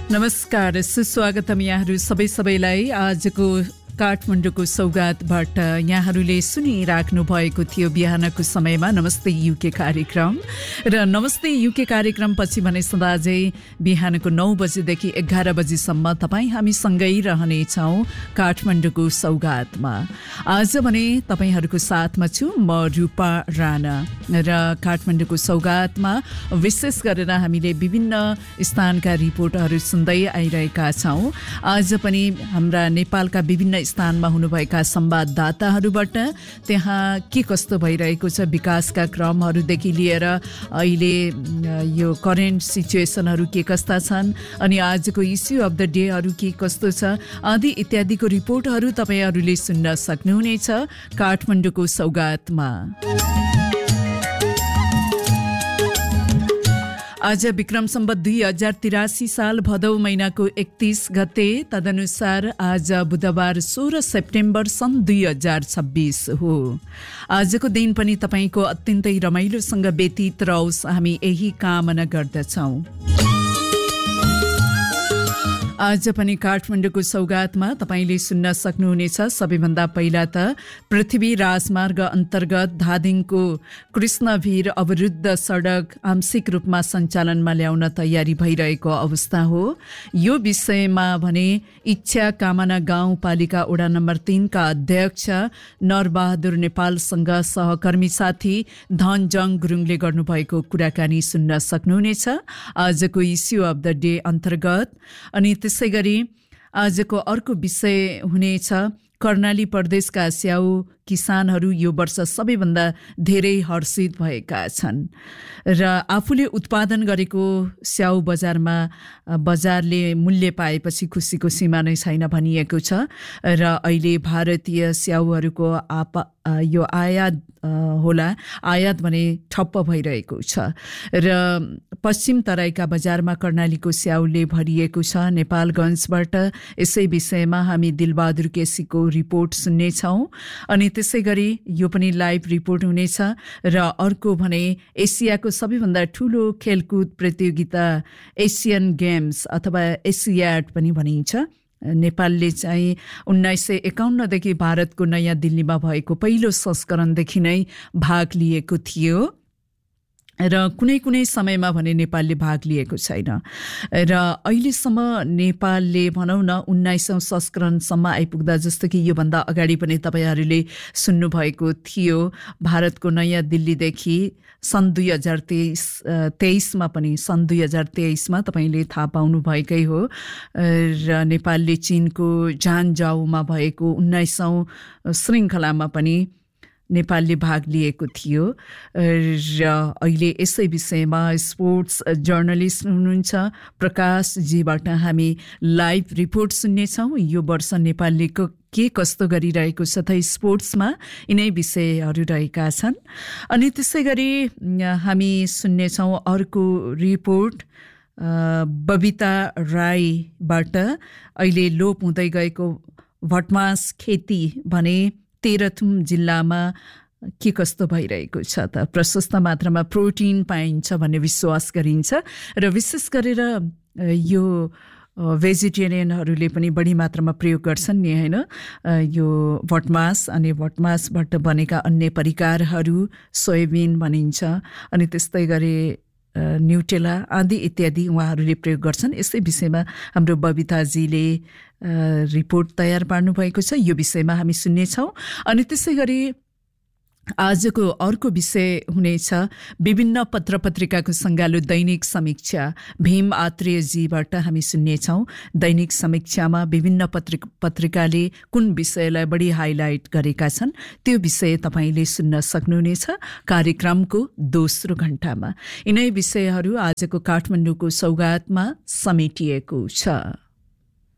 नमस्कार, सुस्वागतम यहाँहरू सबैलाई। आजको काठमाडौँको सौगातबाट यहाँहरूले सुनिराख्नु भएको थियो बिहानको समयमा नमस्ते युके कार्यक्रम। र नमस्ते युके कार्यक्रम पछि भने सदाझै बिहानको 9 बजेदेखि 11 बजेसम्म तपाईँ हामी सँगै रहनेछौँ काठमाडौँको सौगातमा। आज भने तपाईँहरूको साथमा छु म रूपा राणा र काठमाडौँको सौगातमा विशेष गरेर हामीले विभिन्न स्थानका रिपोर्टहरू सुन्दै आइरहेका छौँ। आज पनि हाम्रा नेपालका विभिन्न स्थानमा हुनुभएका संवाददाताहरूबाट त्यहाँ के कस्तो भइरहेको छ, विकासका क्रमहरूदेखि लिएर अहिले यो करेन्ट सिचुएसनहरू के कस्ता छन्, अनि आजको इस्यु अफ द डेहरू के कस्तो छ आदि इत्यादिको रिपोर्टहरू तपाईँहरूले सुन्न सक्नुहुनेछ काठमाडौँको सौगातमा। आज विक्रम सम्वत 2083 साल भदौ महिनाको 31 गते, तदनुसार आज बुधबार 16 सेप्टेम्बर सन् 2026 हो। आजको दिन पनि तपाईको अत्यन्तै रमाइलोसँग व्यतीत रहोस्, हामी यही कामना गर्दछौँ। आज पनि काठमाडौँको सौगातमा तपाईले सुन्न सक्नुहुनेछ सबैभन्दा पहिला त पृथ्वी राजमार्ग अन्तर्गत धादिङको कृष्णवीर अवरुद्ध सडक आंशिक रूपमा सञ्चालनमा ल्याउन तयारी भइरहेको अवस्था हो। यो विषयमा भने इच्छा कामना गाउँपालिका वडा नम्बर 3 का अध्यक्ष नरबहादुर नेपालसँग सहकर्मी साथी धनजङ गुरुङले गर्नुभएको कुराकानी सुन्न सक्नुहुनेछ आजको इस्यु अफ द डे अन्तर्गत। अनि त्यसै गरी आजको अर्को विषय हुनेछ कर्णाली प्रदेशका स्याउ किसानहरू यो वर्ष सबैभन्दा धेरै हर्षित भएका छन् र आफूले उत्पादन गरेको स्याउ बजारले मूल्य पाएपछि खुसीको सीमा नै छैन भनिएको छ र अहिले भारतीय स्याउहरूको यो आयात भने ठप्प भइरहेको छ र पश्चिम तराईका बजारमा कर्णालीको स्याउले भरिएको छ। नेपालगञ्जबाट यसै विषयमा हामी दिलबहादुर केसीको रिपोर्ट सुन्नेछौँ। अनि त्यसै गरी यो पनि लाइभ रिपोर्ट हुनेछ र अर्को भने एसियाको सबैभन्दा ठूलो खेलकुद प्रतियोगिता एसियन गेम्स अथवा एसियाड पनि भनिन्छ, नेपालले चाहिँ 1951 देखि भारतको नयाँ दिल्लीमा भएको पहिलो संस्करणदेखि नै भाग लिएको थियो र कुनै समयमा भने नेपालले भाग लिएको छैन र अहिलेसम्म नेपालले भनौँ न 19औं संस्करणसम्म आइपुग्दा, जस्तो कि योभन्दा अगाडि पनि तपाईँहरूले सुन्नुभएको थियो भारतको नयाँ दिल्लीदेखि सन् 2023मा तपाईँले थाहा पाउनुभएकै हो र नेपालले चीनको झान्जाऊमा भएको 19औं श्रृङ्खलामा पनि नेपालले भाग लिएको थियो र अहिले यसै विषयमा स्पोर्ट्स जर्नलिस्ट हुनुहुन्छ प्रकाशजीबाट हामी लाइभ रिपोर्ट सुन्नेछौँ। यो वर्ष नेपालले के कस्तो गरिरहेको छ त स्पोर्ट्समा, यिनै विषयहरू रहेका छन्। अनि त्यसै गरी हामी सुन्नेछौँ अर्को रिपोर्ट बबिता राईबाट अहिले लोप हुँदै गएको भटमास खेती भने तेह्रथुम जिल्लामा के कस्तो भइरहेको छ त। प्रशस्त मात्रामा प्रोटिन पाइन्छ भन्ने विश्वास गरिन्छ र विशेष गरेर यो भेजिटेरियनहरूले पनि बढी मात्रामा प्रयोग गर्छन् नि, होइन, यो भटमास अनि भटमासबाट बनेका अन्य परिकारहरू सोयाबिन भनिन्छ अनि त्यस्तै गरी न्युटेला आदि इत्यादि उहाँहरूले प्रयोग गर्छन्। यसै विषयमा हाम्रो बबिताजीले रिपोर्ट तयार पार्नु भएको छ, यो विषयमा हामी सुन्नेछौँ। अनि त्यसै गरी आजको अर्को विषय हुनेछ विभिन्न पत्रपत्रिकाको सङ्गालो दैनिक समीक्षा भीम आत्रेयजीबाट हामी सुन्नेछौँ। दैनिक समीक्षामा विभिन्न पत्रिकाले कुन विषयलाई बढी हाइलाइट गरेका छन् त्यो विषय तपाईँले सुन्न सक्नुहुनेछ कार्यक्रमको दोस्रो घण्टामा। यिनै विषयहरू आजको काठमाडौँको सौगातमा समेटिएको छ।